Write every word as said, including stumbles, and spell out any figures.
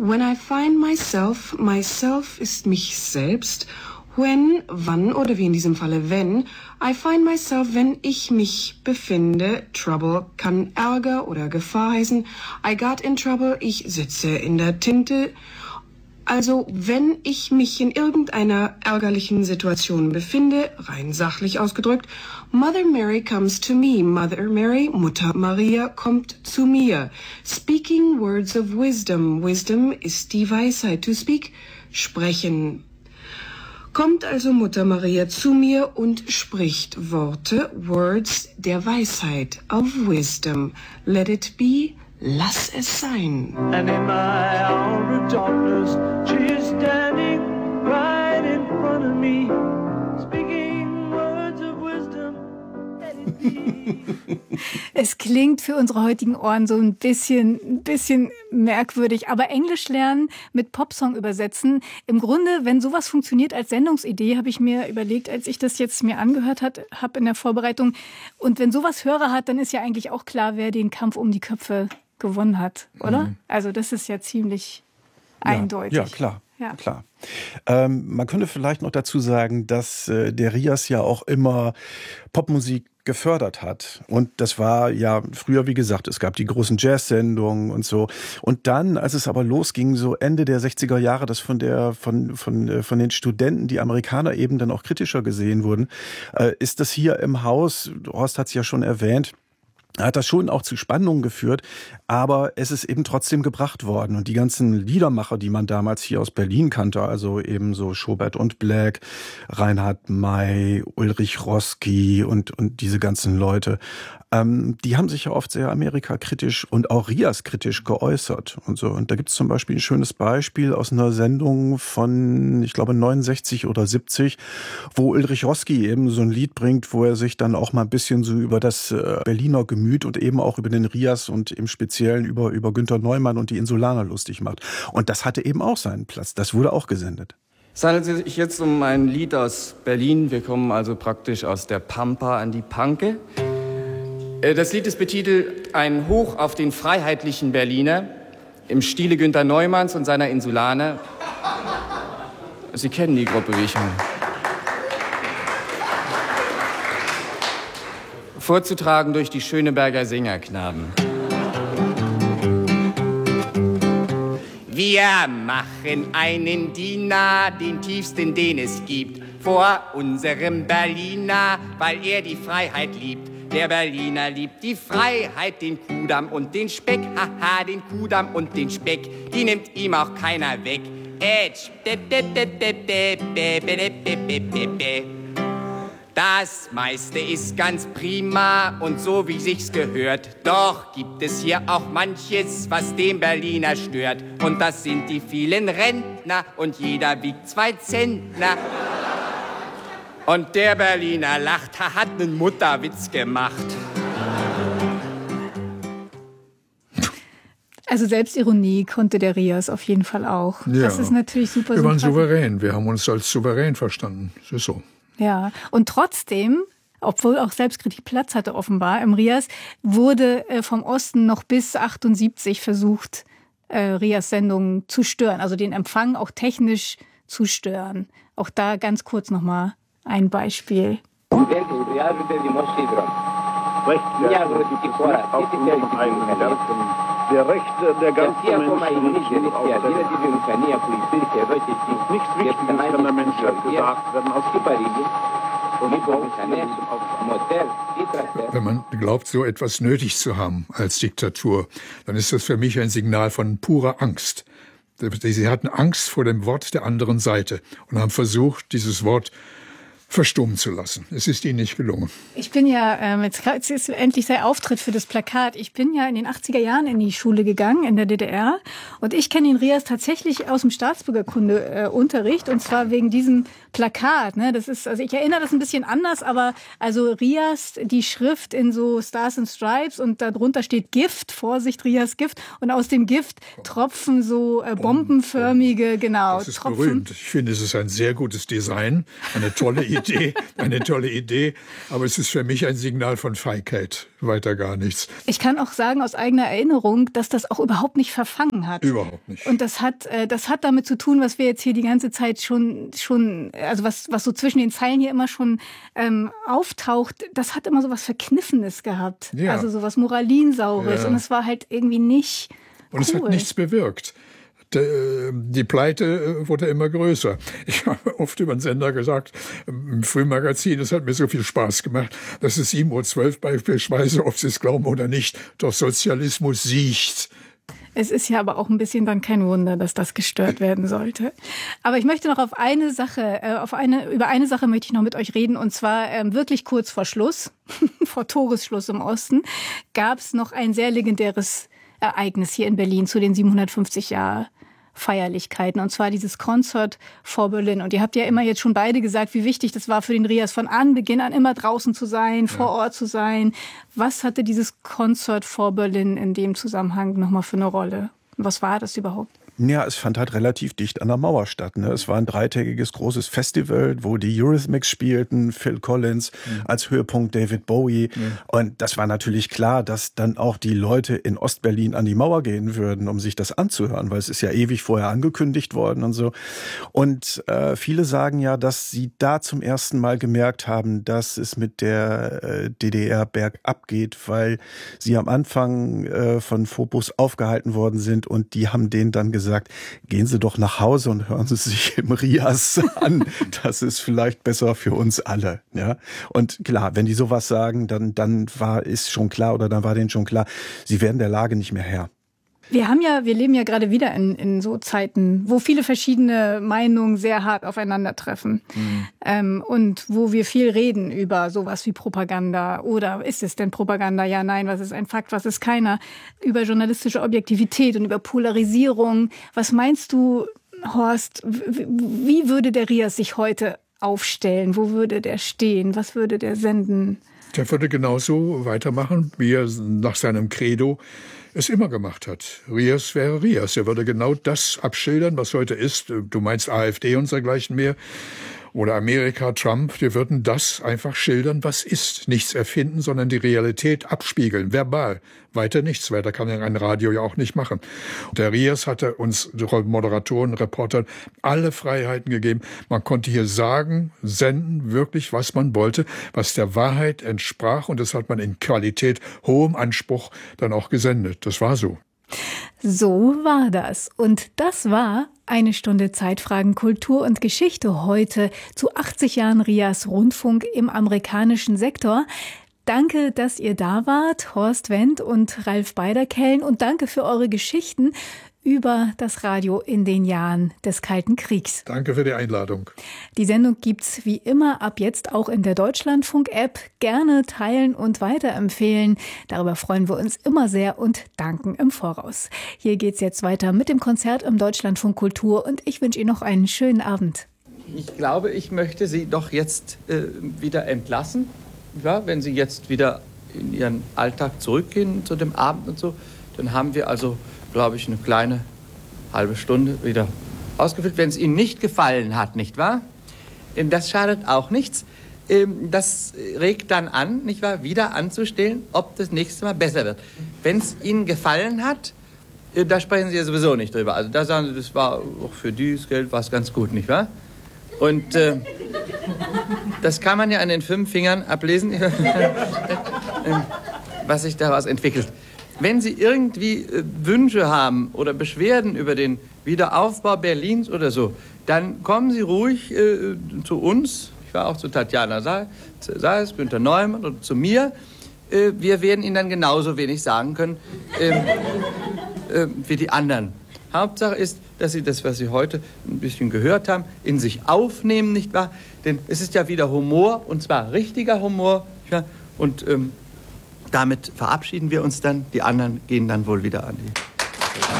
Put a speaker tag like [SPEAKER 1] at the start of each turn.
[SPEAKER 1] When I find myself, myself ist mich selbst. When, wann oder wie in diesem Falle wenn, I find myself, wenn ich mich befinde. Trouble kann Ärger oder Gefahr heißen. I got in trouble, ich sitze in der Tinte. Also, wenn ich mich in irgendeiner ärgerlichen Situation befinde, rein sachlich ausgedrückt, Mother Mary comes to me. Mother Mary, Mutter Maria, kommt zu mir. Speaking words of wisdom. Wisdom ist die Weisheit. To speak, sprechen. Kommt also Mutter Maria zu mir und spricht Worte, Words der Weisheit, of wisdom. Let it be, lass es sein.
[SPEAKER 2] And in my hour of darkness, she is standing right in front of me, speaking words of wisdom. Let it be.
[SPEAKER 3] Es klingt für unsere heutigen Ohren so ein bisschen, ein bisschen merkwürdig, aber Englisch lernen mit Popsong übersetzen. Im Grunde, wenn sowas funktioniert als Sendungsidee, habe ich mir überlegt, als ich das jetzt mir angehört habe in der Vorbereitung. Und wenn sowas Hörer hat, dann ist ja eigentlich auch klar, wer den Kampf um die Köpfe gewonnen hat, oder? Mhm. Also das ist ja ziemlich
[SPEAKER 4] ja,
[SPEAKER 3] eindeutig.
[SPEAKER 4] Ja, klar.
[SPEAKER 3] Ja.
[SPEAKER 4] Klar. Ähm, man könnte vielleicht noch dazu sagen, dass äh, der Rias ja auch immer Popmusik gefördert hat. Und das war ja früher, wie gesagt, es gab die großen Jazz-Sendungen und so. Und dann, als es aber losging, so Ende der sechziger Jahre, dass von der, von, von, von den Studenten, die Amerikaner eben dann auch kritischer gesehen wurden, äh, ist das hier im Haus, Horst hat es ja schon erwähnt, hat das schon auch zu Spannungen geführt, aber es ist eben trotzdem gebracht worden. Und die ganzen Liedermacher, die man damals hier aus Berlin kannte, also eben so Schobert und Black, Reinhard May, Ulrich Roski und, und diese ganzen Leute, ähm, die haben sich ja oft sehr amerikakritisch und auch Rias-kritisch geäußert und so. Und da gibt es zum Beispiel ein schönes Beispiel aus einer Sendung von, ich glaube, neunundsechzig oder siebzig, wo Ulrich Roski eben so ein Lied bringt, wo er sich dann auch mal ein bisschen so über das äh, Berliner Gemüt und eben auch über den Rias und im Speziellen über, über Günter Neumann und die Insulaner lustig macht. Und das hatte eben auch seinen Platz. Das wurde auch gesendet.
[SPEAKER 5] Es handelt sich jetzt um ein Lied aus Berlin. Wir kommen also praktisch aus der Pampa an die Panke. Das Lied ist betitelt Ein Hoch auf den freiheitlichen Berliner im Stile Günter Neumanns und seiner Insulaner. Sie kennen die Gruppe, wie ich meine. Vorzutragen durch die Schöneberger Sängerknaben. Wir machen einen Diener, den tiefsten, den es gibt, vor unserem Berliner, weil er die Freiheit liebt. Der Berliner liebt die Freiheit, den Kudamm und den Speck, haha, den Kudamm und den Speck, die nimmt ihm auch keiner weg. Das meiste ist ganz prima und so wie sich's gehört. Doch gibt es hier auch manches, was den Berliner stört. Und das sind die vielen Rentner und jeder wiegt zwei Zentner. Und der Berliner lacht, hat einen Mutterwitz gemacht.
[SPEAKER 3] Also Selbstironie konnte der Rias auf jeden Fall auch.
[SPEAKER 6] Ja.
[SPEAKER 3] Das ist natürlich super.
[SPEAKER 6] Wir waren souverän, wir haben uns als souverän verstanden. Das ist so.
[SPEAKER 3] Ja, und trotzdem, obwohl auch Selbstkritik Platz hatte offenbar im Rias, wurde äh, vom Osten noch bis achtundsiebzig versucht, äh, Rias Sendungen zu stören, also den Empfang auch technisch zu stören. Auch da ganz kurz nochmal ein Beispiel.
[SPEAKER 7] Der Recht der ganzen Menschen ist auf der nichts Wichtiges kann der Menschheit gesagt werden aus
[SPEAKER 6] Wenn man glaubt, so etwas nötig zu haben als Diktatur, dann ist das für mich ein Signal von purer Angst. Sie hatten Angst vor dem Wort der anderen Seite und haben versucht, dieses Wort verstummen zu lassen. Es ist ihnen nicht gelungen.
[SPEAKER 3] Ich bin ja, ähm, jetzt, jetzt ist endlich sein Auftritt für das Plakat. Ich bin ja in den achtziger Jahren in die Schule gegangen, in der D D R. Und ich kenne den Rias tatsächlich aus dem Staatsbürgerkunde-Unterricht. Äh, und zwar wegen diesem Plakat. Ne? Das ist, also ich erinnere das ein bisschen anders, aber also Rias, die Schrift in so Stars and Stripes und darunter steht Gift, Vorsicht, Rias Gift. Und aus dem Gift tropfen so äh, bombenförmige, genau.
[SPEAKER 6] Das ist
[SPEAKER 3] Tropfen.
[SPEAKER 6] berühmt. Ich finde, es ist ein sehr gutes Design, eine tolle Idee. Idee, eine tolle Idee, aber es ist für mich ein Signal von Feigheit, weiter gar nichts.
[SPEAKER 3] Ich kann auch sagen aus eigener Erinnerung, dass das auch überhaupt nicht verfangen hat.
[SPEAKER 6] Überhaupt nicht.
[SPEAKER 3] Und das hat, das hat damit zu tun, was wir jetzt hier die ganze Zeit schon, schon, also was, was so zwischen den Zeilen hier immer schon ähm, auftaucht. Das hat immer so was Verkniffenes gehabt, ja. Also so was Moralinsaures, ja. Und es war halt irgendwie nicht cool.
[SPEAKER 6] Und es hat nichts bewirkt. Die Pleite wurde immer größer. Ich habe oft über den Sender gesagt, im Frühmagazin, es hat mir so viel Spaß gemacht, dass es sieben Uhr zwölf beispielsweise, ob Sie es glauben oder nicht, doch Sozialismus siegt.
[SPEAKER 3] Es ist ja aber auch ein bisschen dann kein Wunder, dass das gestört werden sollte. Aber ich möchte noch auf eine Sache, äh, auf eine, über eine Sache möchte ich noch mit euch reden. Und zwar ähm, wirklich kurz vor Schluss, vor Toresschluss im Osten, gab es noch ein sehr legendäres Ereignis hier in Berlin zu den siebenhundertfünfzig Jahr Feierlichkeiten, und zwar dieses Concert for Berlin. Und ihr habt ja immer jetzt schon beide gesagt, wie wichtig das war für den Rias, von Anbeginn an immer draußen zu sein, vor Ort zu sein. Was hatte dieses Concert for Berlin in dem Zusammenhang nochmal für eine Rolle? Was war das überhaupt?
[SPEAKER 4] Ja, es fand halt relativ dicht an der Mauer statt. Ne? Es war ein dreitägiges großes Festival, wo die Eurythmics spielten, Phil Collins, mhm. als Höhepunkt David Bowie. Mhm. Und das war natürlich klar, dass dann auch die Leute in Ostberlin an die Mauer gehen würden, um sich das anzuhören, weil es ist ja ewig vorher angekündigt worden und so. Und äh, viele sagen ja, dass sie da zum ersten Mal gemerkt haben, dass es mit der äh, D D R bergab geht, weil sie am Anfang äh, von Phobos aufgehalten worden sind und die haben denen dann gesagt, gesagt, gehen Sie doch nach Hause und hören Sie sich im Rias an. Das ist vielleicht besser für uns alle. Ja? Und klar, wenn die sowas sagen, dann, dann war ist schon klar oder dann war denen schon klar, sie werden der Lage nicht mehr Herr.
[SPEAKER 3] Wir haben ja, wir leben ja gerade wieder in, in so Zeiten, wo viele verschiedene Meinungen sehr hart aufeinandertreffen. Mhm. Ähm, und wo wir viel reden über sowas wie Propaganda. Oder ist es denn Propaganda? Ja, nein, was ist ein Fakt, was ist keiner? Über journalistische Objektivität und über Polarisierung. Was meinst du, Horst, wie würde der Rias sich heute aufstellen? Wo würde der stehen? Was würde der senden?
[SPEAKER 6] Der würde genauso weitermachen, wie er nach seinem Credo es immer gemacht hat. Rias wäre Rias. Er würde genau das abschildern, was heute ist. Du meinst AfD und dergleichen mehr. Oder Amerika, Trump, die würden das einfach schildern, was ist. Nichts erfinden, sondern die Realität abspiegeln, verbal. Weiter nichts, weiter kann ja ein Radio ja auch nicht machen. Der Rias hatte uns Moderatoren, Reportern alle Freiheiten gegeben. Man konnte hier sagen, senden, wirklich, was man wollte, was der Wahrheit entsprach. Und das hat man in Qualität, hohem Anspruch dann auch gesendet. Das war so.
[SPEAKER 3] So war das. Und das war eine Stunde Zeitfragen Kultur und Geschichte heute zu achtzig Jahren Rias Rundfunk im amerikanischen Sektor. Danke, dass ihr da wart, Horst Wendt und Ralf Beiderkellen. Und danke für eure Geschichten über das Radio in den Jahren des Kalten Kriegs.
[SPEAKER 6] Danke für die Einladung.
[SPEAKER 3] Die Sendung gibt's wie immer ab jetzt auch in der Deutschlandfunk-App. Gerne teilen und weiterempfehlen. Darüber freuen wir uns immer sehr und danken im Voraus. Hier geht's jetzt weiter mit dem Konzert im Deutschlandfunk Kultur und ich wünsche Ihnen noch einen schönen Abend.
[SPEAKER 5] Ich glaube, ich möchte Sie doch jetzt äh, wieder entlassen. Ja, wenn Sie jetzt wieder in Ihren Alltag zurückgehen zu dem Abend und so, dann haben wir also, glaube ich, eine kleine halbe Stunde wieder ausgefüllt. Wenn es Ihnen nicht gefallen hat, nicht wahr? Das schadet auch nichts. Das regt dann an, nicht wahr, wieder anzustellen, ob das nächste Mal besser wird. Wenn es Ihnen gefallen hat, da sprechen Sie ja sowieso nicht drüber. Also da sagen Sie, das war auch für dieses Geld war es ganz gut, nicht wahr? Und äh, das kann man ja an den fünf Fingern ablesen, was sich daraus entwickelt. Wenn Sie irgendwie äh, Wünsche haben oder Beschwerden über den Wiederaufbau Berlins oder so, dann kommen Sie ruhig äh, zu uns. Ich war auch zu Tatjana Saez, Günter Neumann und zu mir. Äh, wir werden Ihnen dann genauso wenig sagen können äh, äh, wie die anderen. Hauptsache ist, dass Sie das, was Sie heute ein bisschen gehört haben, in sich aufnehmen, nicht wahr? Denn es ist ja wieder Humor, und zwar richtiger Humor. Ja? Und ähm, damit verabschieden wir uns dann. Die anderen gehen dann wohl wieder an die...